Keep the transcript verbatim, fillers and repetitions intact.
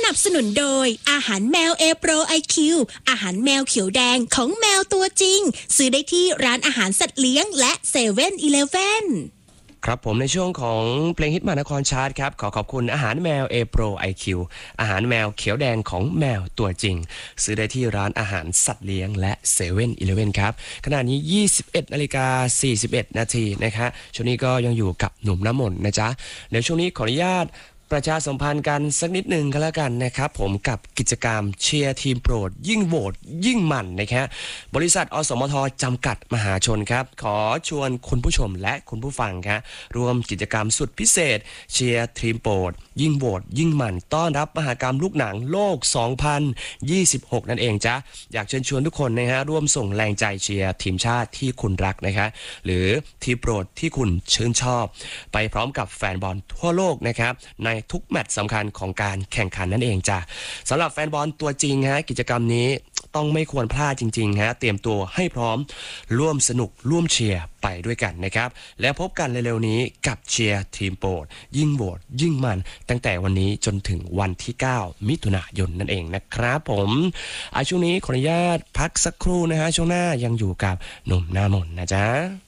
นับสนุนโดยอาหารแมวเอโปรไอคิวอาหารแมวเขียวแดงของแมวตัวจริงซื้อได้ที่ร้านอาหารสัตว์เลี้ยงและเซเว่นอีเลฟเว่นครับผมในช่วงของเพลงฮิตมหานครชาร์ตครับขอขอบคุณอาหารแมวเอโปรไอคิวอาหารแมวเขียวแดงของแมวตัวจริงซื้อได้ที่ร้านอาหารสัตว์เลี้ยงและเซเว่นอีเลฟเว่นครับขณะนี้ยี่สิบเอ็ดนาฬิกาสี่สิบเอ็ดนาทีนะครับช่วงนี้ก็ยังอยู่กับหนุ่มน้ำมนต์นะจ๊ะเดี๋ยวช่วงนี้ขออนุญาตประชาสัมพันธ์กันสักนิดหนึ่งก็แล้วกันนะครับผมกับกิจกรรมเชียร์ทีมโปรดยิ่งโหวตยิ่งมันนะครับบริษัทอสมทจำกัดมหาชนครับขอชวนคุณผู้ชมและคุณผู้ฟังครับร่วมกิจกรรมสุดพิเศษเชียร์ทีมโปรดยิ่งโหวตยิ่งมันต้อนรับมหกรรมลูกหนังโลกสองพันยี่สิบหกนั่นเองจ้ะอยากเชิญชวนทุกคนนะฮะร่วมส่งแรงใจเชียร์ทีมชาติที่คุณรักนะครับหรือทีมโปรดที่คุณชื่นชอบไปพร้อมกับแฟนบอลทั่วโลกนะครับในทุกแมตช์สำคัญของการแข่งขันนั่นเองจ้ะสำหรับแฟนบอลตัวจริงฮะกิจกรรมนี้ต้องไม่ควรพลาดจริงๆฮะเตรียมตัวให้พร้อมร่วมสนุกร่วมเชียร์ไปด้วยกันนะครับแล้วพบกันเร็วๆนี้กับเชียร์ทีมโปรดยิ่งโหวตยิ่งมันตั้งแต่วันนี้จนถึงวันที่เก้ามิถุนายนนั่นเองนะครับผมอ่ะช่วงนี้ขออนุญาตพักสักครู่นะฮะช่วงหน้ายังอยู่กับหนุ่มหน้ามนต์นะจ๊ะ